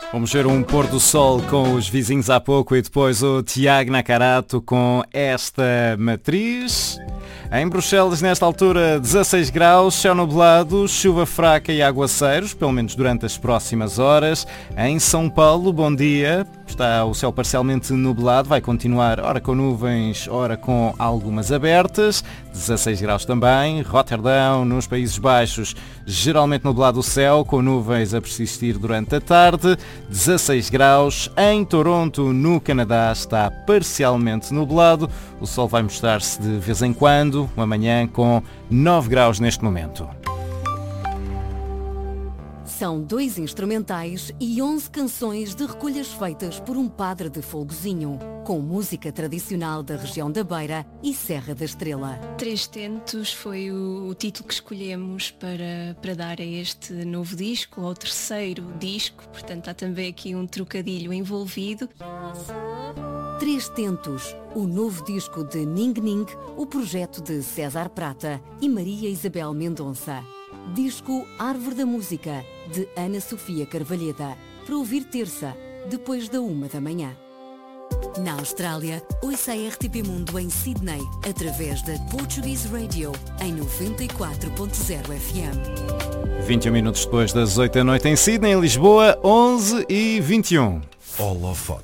Vamos ver um pôr do sol com os vizinhos há pouco e depois o Tiago Nacarato com esta matriz. Em Bruxelas, nesta altura, 16 graus, céu nublado, chuva fraca e aguaceiros, pelo menos durante as próximas horas. Em São Paulo, bom dia, está o céu parcialmente nublado, vai continuar ora com nuvens, ora com algumas abertas. 16 graus também. Roterdão, nos Países Baixos, geralmente nublado o céu, com nuvens a persistir durante a tarde. 16 graus. Em Toronto, no Canadá, está parcialmente nublado. O sol vai mostrar-se de vez em quando, amanhã com 9 graus neste momento. São 2 instrumentais e 11 canções de recolhas feitas por um padre de Folgozinho, com música tradicional da região da Beira e Serra da Estrela. Três Tentos foi o título que escolhemos para dar a este novo disco, ao terceiro disco, portanto há também aqui um trocadilho envolvido. Três Tentos, o novo disco de Ning Ning, o projeto de César Prata e Maria Isabel Mendonça. Disco Árvore da Música, de Ana Sofia Carvalheda, para ouvir terça, depois da 1h. Na Austrália, ouça a RTP Mundo em Sydney, através da Portuguese Radio, em 94.0 FM. 21 minutos depois das 8 da noite em Sydney, em Lisboa, 11h21. Holofote.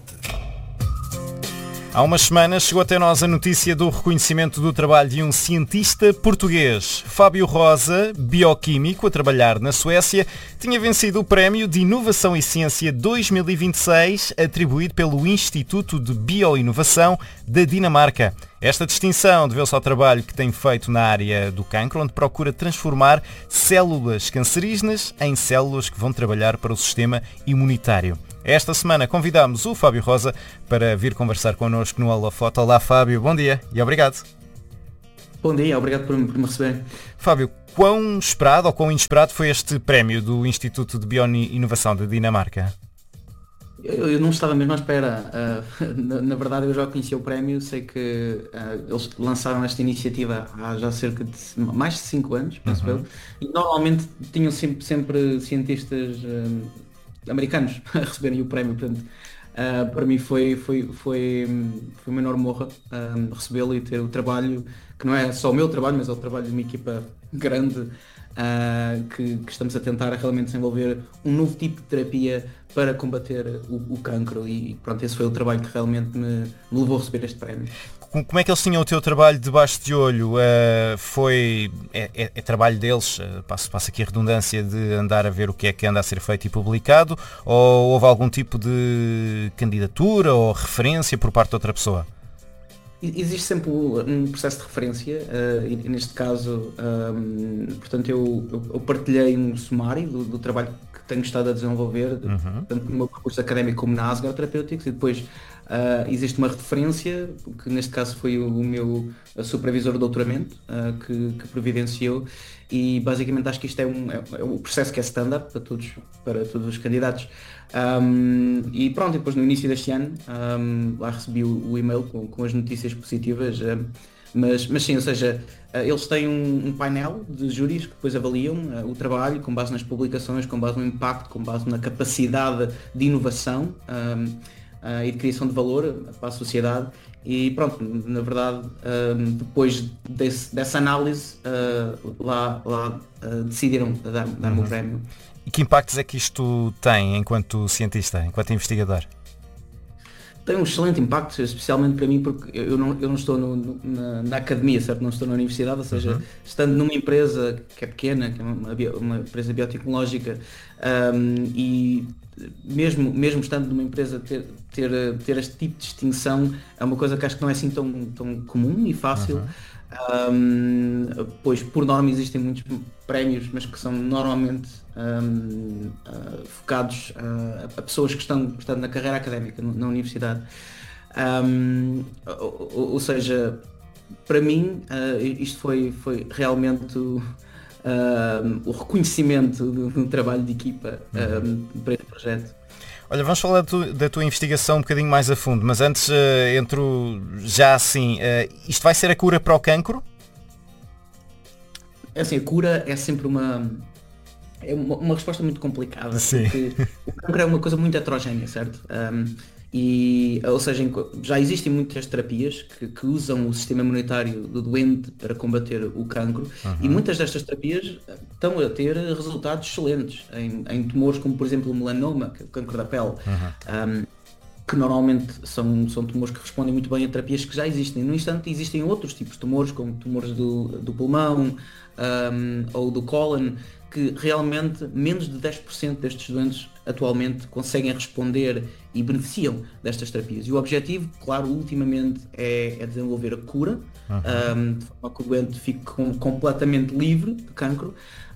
Há umas semanas chegou até nós a notícia do reconhecimento do trabalho de um cientista português. Fábio Rosa, bioquímico a trabalhar na Suécia, tinha vencido o Prémio de Inovação e Ciência 2026, atribuído pelo Instituto de Bioinovação da Dinamarca. Esta distinção deveu-se ao trabalho que tem feito na área do cancro, onde procura transformar células cancerígenas em células que vão trabalhar para o sistema imunitário. Esta semana convidámos o Fábio Rosa para vir conversar connosco no Holofote. Olá Fábio, bom dia e obrigado. Bom dia, obrigado por me receber. Fábio, quão esperado ou quão inesperado foi este prémio do Instituto de Bioinovação da Dinamarca? Eu não estava mesmo à espera. Na verdade eu já conhecia o prémio, sei que eles lançaram esta iniciativa há já cerca de mais de 5 anos, penso eu, e normalmente tinham sempre cientistas americanos a receberem o prémio, portanto para mim foi uma enorme honra recebê-lo e ter o trabalho, que não é só o meu trabalho, mas é o trabalho de uma equipa grande que estamos a tentar realmente desenvolver um novo tipo de terapia para combater o cancro e pronto, esse foi o trabalho que realmente me levou a receber este prémio. Como é que eles tinham o teu trabalho debaixo de olho? É trabalho deles, passo aqui a redundância, de andar a ver o que é que anda a ser feito e publicado, ou houve algum tipo de candidatura ou referência por parte de outra pessoa? Existe sempre um processo de referência e neste caso, portanto eu partilhei um sumário do trabalho que tenho estado a desenvolver, tanto no meu percurso académico como na Asgard Therapeutics, e depois existe uma referência, que neste caso foi o meu supervisor de doutoramento que providenciou, e basicamente acho que isto é o processo que é standard para todos os candidatos. E pronto, depois no início deste ano lá recebi o e-mail com as notícias positivas, mas sim, ou seja, eles têm um painel de júris que depois avaliam o trabalho com base nas publicações, com base no impacto, com base na capacidade de inovação e de criação de valor para a sociedade. E pronto, na verdade, depois dessa análise, lá decidiram dar-me o prémio. E que impactos é que isto tem enquanto cientista, enquanto investigador? Tem um excelente impacto, especialmente para mim, porque eu não estou na academia, certo? Não estou na universidade, ou seja, estando numa empresa que é pequena, que é uma empresa biotecnológica, e mesmo estando numa empresa ter este tipo de distinção é uma coisa que acho que não é assim tão comum e fácil. Pois por norma existem muitos prémios, mas que são normalmente focados a pessoas que estão, portanto, na carreira académica, na universidade. Ou seja, para mim isto foi realmente o reconhecimento do trabalho de equipa para este projeto. Olha, vamos falar da tua investigação um bocadinho mais a fundo, mas antes entro já assim, isto vai ser a cura para o cancro? É assim, a cura é sempre uma É uma resposta muito complicada, Sim. porque o cancro é uma coisa muito heterogénea, certo? Ou seja, já existem muitas terapias que usam o sistema imunitário do doente para combater o cancro, e muitas destas terapias estão a ter resultados excelentes em tumores como, por exemplo, o melanoma, que é o cancro da pele. Que normalmente são tumores que respondem muito bem a terapias que já existem. No entanto, existem outros tipos de tumores, como tumores do pulmão ou do cólon, que realmente menos de 10% destes doentes atualmente conseguem responder e beneficiam destas terapias. E o objetivo, claro, ultimamente é desenvolver a cura, de forma que o doente fique completamente livre de cancro.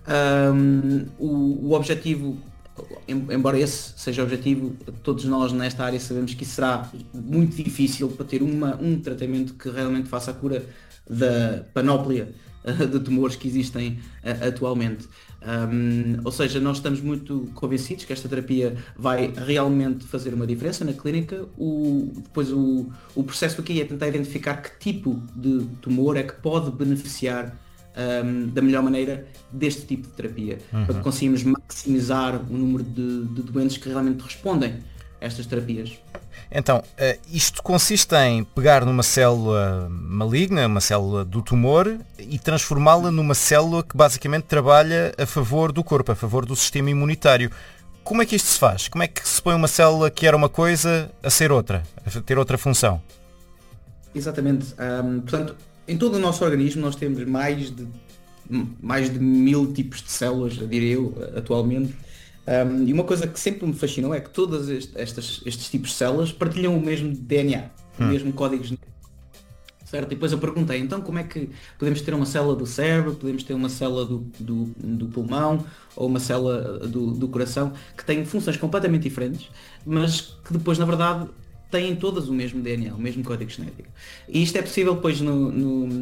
O objetivo, embora esse seja o objetivo, todos nós nesta área sabemos que isso será muito difícil para ter um tratamento que realmente faça a cura da panóplia de tumores que existem atualmente. Ou seja, nós estamos muito convencidos que esta terapia vai realmente fazer uma diferença na clínica. Depois o processo aqui é tentar identificar que tipo de tumor é que pode beneficiar da melhor maneira deste tipo de terapia, para que conseguimos maximizar o número de doentes que realmente respondem a estas terapias. Então, isto consiste em pegar numa célula maligna, uma célula do tumor, e transformá-la numa célula que basicamente trabalha a favor do corpo, a favor do sistema imunitário. Como é que isto se faz? Como é que se põe uma célula que era uma coisa a ser outra, a ter outra função? Exatamente. Portanto, em todo o nosso organismo nós temos mais de 1000 tipos de células, diria eu, atualmente. E uma coisa que sempre me fascinou é que todos estes tipos de células partilham o mesmo DNA, o mesmo código genético. Certo? E depois eu perguntei, então como é que podemos ter uma célula do cérebro, podemos ter uma célula do pulmão ou uma célula do coração, que têm funções completamente diferentes, mas que depois, na verdade, têm todas o mesmo DNA, o mesmo código genético. E isto é possível depois no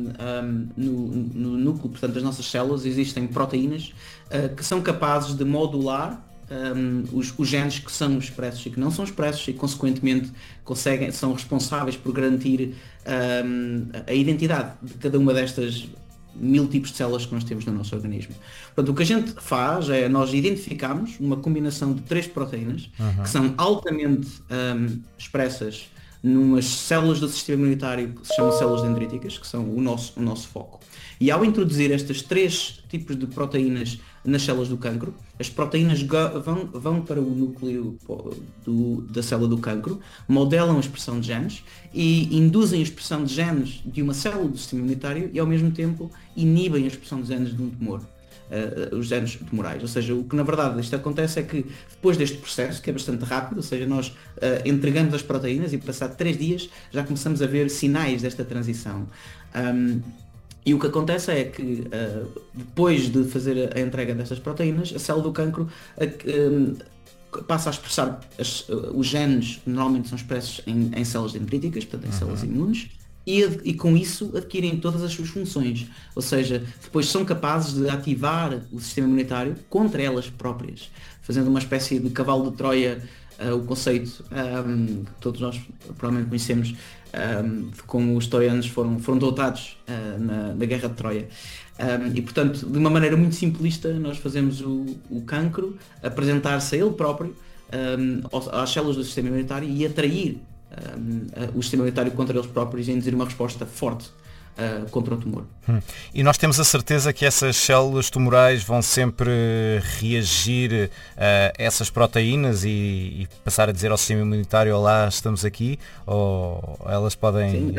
núcleo, portanto, das nossas células existem proteínas que são capazes de modular os genes que são expressos e que não são expressos, e consequentemente são responsáveis por garantir a identidade de cada uma destas 1000 tipos de células que nós temos no nosso organismo. Portanto, o que a gente faz é nós identificamos uma combinação de 3 proteínas que são altamente expressas numas células do sistema imunitário que se chamam células dendríticas, que são o nosso foco. E ao introduzir estes 3 tipos de proteínas nas células do cancro, as proteínas vão para o núcleo da célula do cancro, modelam a expressão de genes e induzem a expressão de genes de uma célula do sistema imunitário e ao mesmo tempo inibem a expressão de genes de um tumor. Os genes tumorais, ou seja, o que na verdade isto acontece é que depois deste processo, que é bastante rápido, ou seja, nós entregamos as proteínas e passado 3 dias já começamos a ver sinais desta transição. E o que acontece é que depois de fazer a entrega destas proteínas, a célula do cancro passa a expressar os genes que normalmente são expressos em células dendríticas, portanto em células imunes, e com isso adquirem todas as suas funções, ou seja, depois são capazes de ativar o sistema imunitário contra elas próprias, fazendo uma espécie de cavalo de Troia, o conceito que todos nós provavelmente conhecemos, de como os troianos foram derrotados na Guerra de Troia. E portanto, de uma maneira muito simplista, nós fazemos o cancro apresentar-se a ele próprio, às células do sistema imunitário, e atrair o sistema imunitário contra eles próprios e induzir uma resposta forte contra o tumor. E nós temos a certeza que essas células tumorais vão sempre reagir a essas proteínas e passar a dizer ao sistema imunitário: olá, estamos aqui, ou elas podem...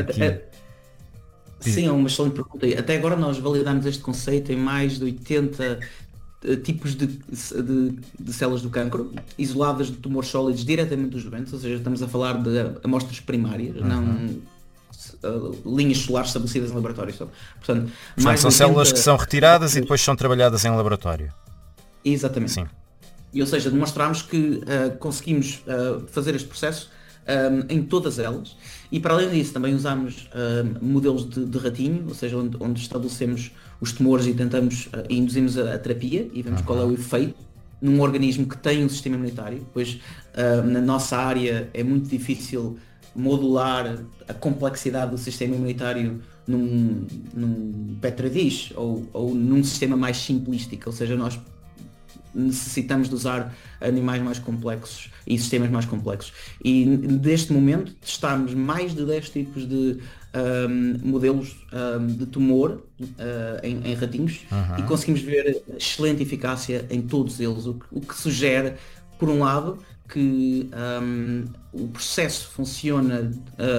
Sim, é uma excelente pergunta. Até agora nós validamos este conceito em mais de 80 tipos de células do cancro, isoladas de tumores sólidos diretamente dos doentes, ou seja, estamos a falar de amostras primárias, não linhas solares estabelecidas em laboratório. Portanto, são células que são retiradas e depois são trabalhadas em laboratório. Exatamente. Sim. E, ou seja, demonstramos que conseguimos fazer este processo em todas elas, e para além disso também usamos modelos de ratinho, ou seja, onde estabelecemos os tumores e tentamos induzimos a terapia e vemos qual é o efeito num organismo que tem um sistema imunitário, pois na nossa área é muito difícil modular a complexidade do sistema imunitário num petri dish ou num sistema mais simplístico, ou seja, nós necessitamos de usar animais mais complexos e sistemas mais complexos. E neste momento testámos mais de 10 tipos de modelos de tumor em ratinhos e conseguimos ver excelente eficácia em todos eles, o que sugere, por um lado, que o processo funciona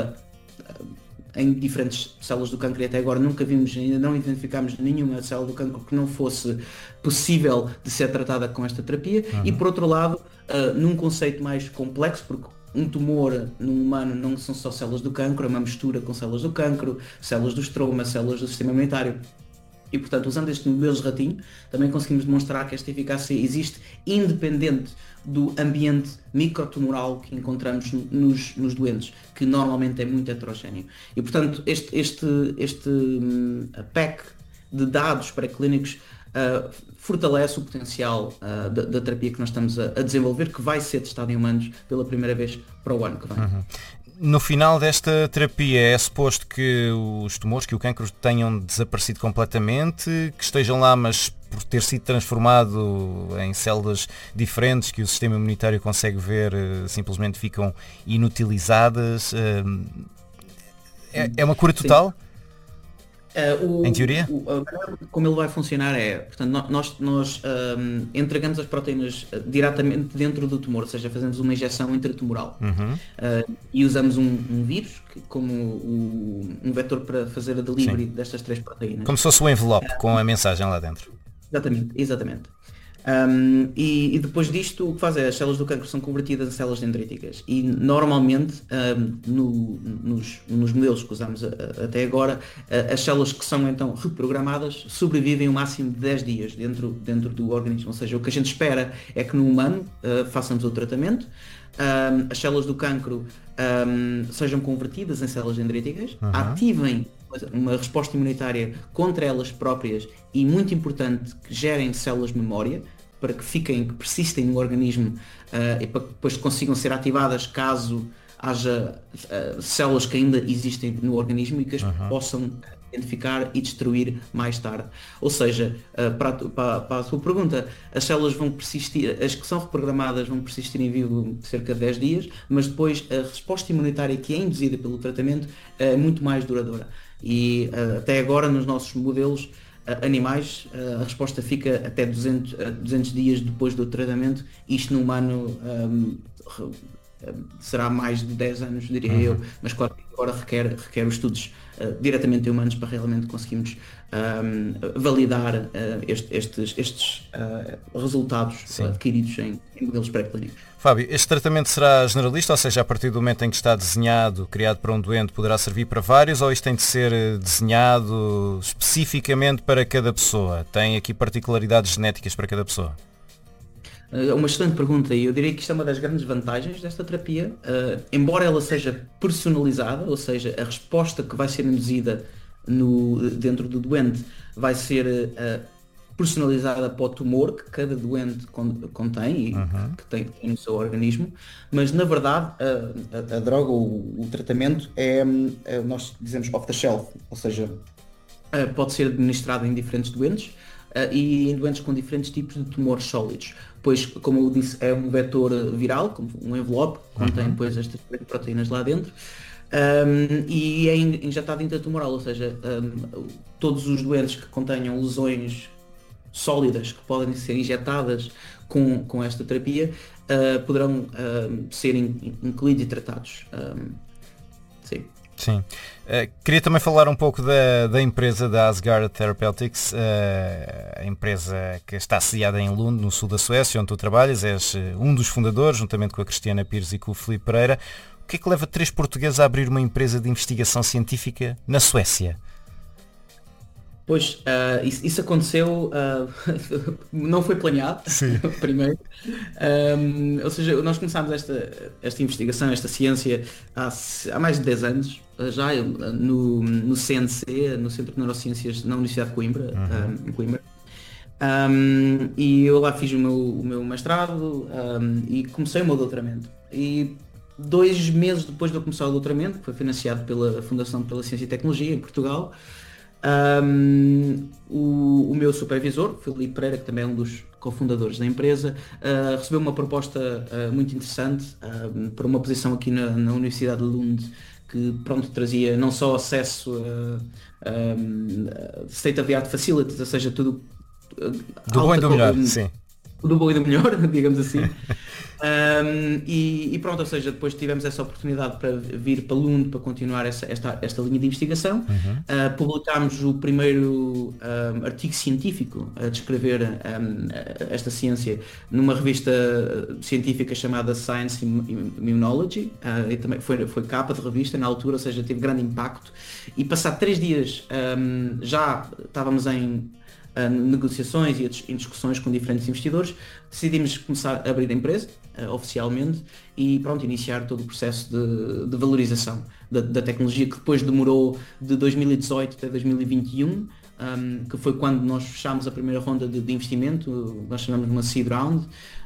em diferentes células do cancro, e até agora ainda não identificámos nenhuma célula do cancro que não fosse possível de ser tratada com esta terapia, e por outro lado, num conceito mais complexo, porque um tumor num humano não são só células do cancro, é uma mistura com células do cancro, células do estroma, células do sistema imunitário. E, portanto, usando este modelo de ratinho, também conseguimos demonstrar que esta eficácia existe independente do ambiente microtumoral que encontramos nos doentes, que normalmente é muito heterogéneo. E, portanto, este pack de dados pré-clínicos fortalece o potencial da terapia que nós estamos a desenvolver, que vai ser testada em humanos pela primeira vez para o ano que vem. No final desta terapia é suposto que os tumores, que o cancro tenham desaparecido completamente, que estejam lá, mas por ter sido transformado em células diferentes que o sistema imunitário consegue ver, simplesmente ficam inutilizadas. É uma cura total? Sim. Em teoria? Como ele vai funcionar portanto, nós entregamos as proteínas diretamente dentro do tumor, ou seja, fazemos uma injeção intratumoral e usamos um vírus como um vetor para fazer a delivery destas 3 proteínas. Como se fosse o envelope com a mensagem lá dentro. Exatamente. E depois disto, o que faz é, as células do cancro são convertidas em células dendríticas e normalmente nos modelos que usamos até agora, as células que são então reprogramadas sobrevivem o máximo de 10 dias dentro do organismo, ou seja, o que a gente espera é que no humano façamos o tratamento, as células do cancro sejam convertidas em células dendríticas, ativem uma resposta imunitária contra elas próprias e, muito importante, que gerem células de memória para que persistem no organismo e para que depois consigam ser ativadas caso haja células que ainda existem no organismo e que as possam identificar e destruir mais tarde. Ou seja, para a sua pergunta, as células vão persistir, as que são reprogramadas vão persistir em vivo cerca de 10 dias, mas depois a resposta imunitária que é induzida pelo tratamento é muito mais duradoura. E até agora nos nossos modelos animais a resposta fica até 200 dias depois do tratamento. Isto no humano será mais de 10 anos, diria eu, mas claro que agora requer os estudos diretamente em humanos para realmente conseguirmos validar estes resultados adquiridos em modelos pré-clínicos. Fábio, este tratamento será generalista, ou seja, a partir do momento em que está desenhado, criado para um doente, poderá servir para vários, ou isto tem de ser desenhado especificamente para cada pessoa? Tem aqui particularidades genéticas para cada pessoa? É uma excelente pergunta e eu diria que isto é uma das grandes vantagens desta terapia, embora ela seja personalizada, ou seja, a resposta que vai ser induzida dentro do doente vai ser personalizada para o tumor que cada doente contém e que tem no seu organismo, mas na verdade a droga, o tratamento nós dizemos off the shelf, ou seja, pode ser administrado em diferentes doentes e em doentes com diferentes tipos de tumores sólidos, pois, como eu disse, é um vetor viral, como um envelope, contém depois estas proteínas lá dentro, e é injetado intratumoral, ou seja, todos os doentes que contenham lesões sólidas que podem ser injetadas com esta terapia poderão ser incluídos e tratados. Sim. Queria também falar um pouco da empresa da Asgard Therapeutics, a empresa que está sediada em Lund, no sul da Suécia, onde tu trabalhas, és um dos fundadores, juntamente com a Cristiana Pires e com o Filipe Pereira. O que é que leva 3 portugueses a abrir uma empresa de investigação científica na Suécia? Pois, isso aconteceu, não foi planeado, primeiro, ou seja, nós começámos esta investigação, esta ciência há mais de 10 anos, já no CNC, no Centro de Neurociências na Universidade de Coimbra, em Coimbra, e eu lá fiz o meu mestrado e comecei o meu doutoramento. E 2 meses depois de eu começar o doutoramento, que foi financiado pela Fundação pela Ciência e Tecnologia em Portugal, o meu supervisor, Filipe Pereira, que também é um dos cofundadores da empresa, recebeu uma proposta muito interessante para uma posição aqui na Universidade de Lund, que pronto, trazia não só acesso a state of the art facilities, ou seja, tudo do bom e do melhor, sim. Do bom e do melhor, digamos assim. E pronto, ou seja, depois tivemos essa oportunidade para vir para Lund para continuar esta linha de investigação. Publicámos o primeiro artigo científico a descrever esta ciência numa revista científica chamada Science Immunology, e também foi capa de revista na altura, ou seja, teve grande impacto. E passado 3 dias já estávamos em negociações e em discussões com diferentes investidores, decidimos começar a abrir a empresa oficialmente e pronto, iniciar todo o processo de valorização da tecnologia, que depois demorou de 2018 até 2021, que foi quando nós fechámos a primeira ronda de investimento, nós chamamos de uma seed round,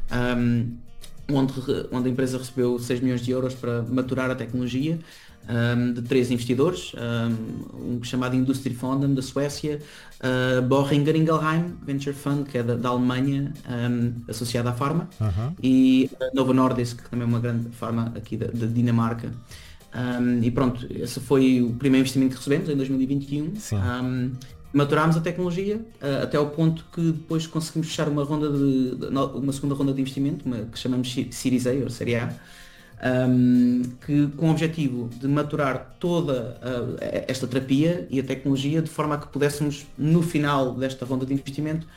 onde a empresa recebeu 6 milhões de euros para maturar a tecnologia, de 3 investidores, um chamado Industry Fonden da Suécia, Boehringer Ingelheim Venture Fund, que é da Alemanha, associada à Pharma, e Novo Nordisk, que também é uma grande Pharma aqui da Dinamarca. E pronto, esse foi o primeiro investimento que recebemos em 2021. Maturámos a tecnologia até ao ponto que depois conseguimos fechar uma segunda ronda de investimento, que chamamos Series A ou Série A, que com o objetivo de maturar toda esta terapia e a tecnologia de forma a que pudéssemos, no final desta ronda de investimento,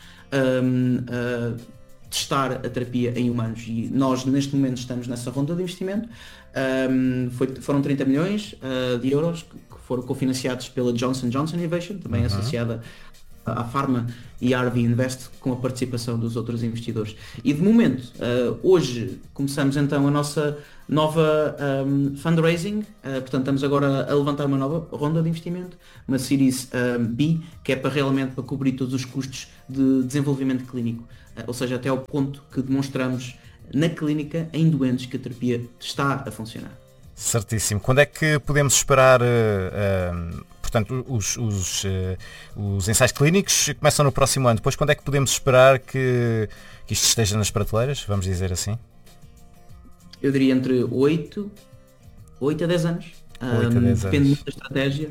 testar a terapia em humanos. E nós neste momento estamos nessa ronda de investimento. Foram 30 milhões de euros que foram cofinanciados pela Johnson & Johnson Innovation, também associada à Pharma, e a RV Invest, com a participação dos outros investidores. E de momento, hoje começamos então a nossa nova fundraising, portanto estamos agora a levantar uma nova ronda de investimento, uma Series B, que é para cobrir todos os custos de desenvolvimento clínico, ou seja, até ao ponto que demonstramos na clínica, em doentes, que a terapia está a funcionar. Certíssimo. Quando é que podemos esperar, portanto, os ensaios clínicos começam no próximo ano, depois quando é que podemos esperar que isto esteja nas prateleiras, vamos dizer assim? Eu diria entre 8 a 10 anos. Depende muito da estratégia.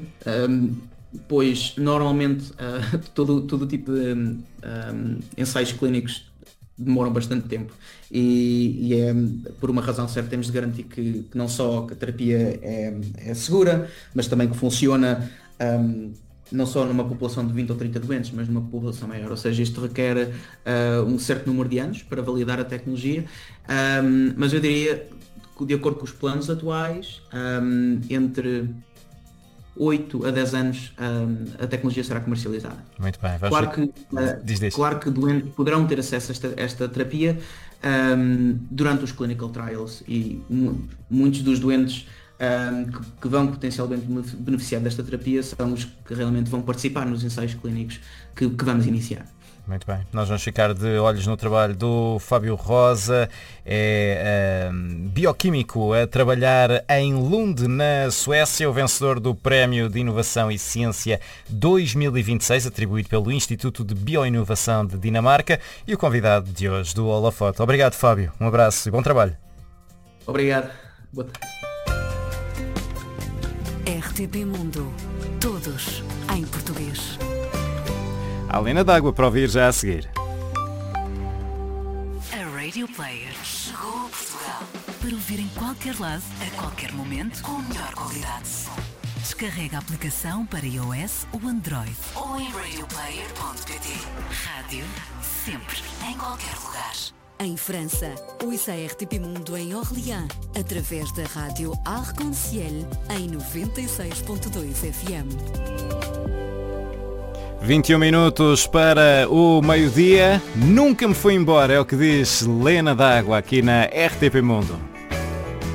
Pois normalmente todo tipo de ensaios clínicos demoram bastante tempo e é por uma razão certa, temos de garantir que não só que a terapia é segura, mas também que funciona não só numa população de 20 ou 30 doentes, mas numa população maior, ou seja, isto requer um certo número de anos para validar a tecnologia, mas eu diria que, de acordo com os planos atuais, entre 8 a 10 anos a tecnologia será comercializada. Muito bem. Claro que doentes poderão ter acesso a esta terapia durante os clinical trials, e muitos dos doentes que vão potencialmente beneficiar desta terapia são os que realmente vão participar nos ensaios clínicos que vamos iniciar. Muito bem, nós vamos ficar de olhos no trabalho do Fábio Rosa, é bioquímico a trabalhar em Lund, na Suécia, o vencedor do Prémio de Inovação e Ciência 2026, atribuído pelo Instituto de Bioinovação de Dinamarca, e o convidado de hoje do Holofote. Obrigado, Fábio, um abraço e bom trabalho. Obrigado. Boa tarde. RTP Mundo. Todos em português. A Lena d'Água para ouvir já a seguir. A Radio Player chegou a Portugal para ouvir em qualquer lado, a qualquer momento, com a melhor qualidade de som. Descarrega a aplicação para iOS ou Android ou em radioplayer.pt. Rádio sempre, em qualquer lugar. Em França, ouça a RTP Mundo em Orléans, através da rádio Arc-en-Ciel em 96.2 FM. 21 minutos para o meio-dia. Nunca me fui embora, é o que diz Lena d'Água aqui na RTP Mundo.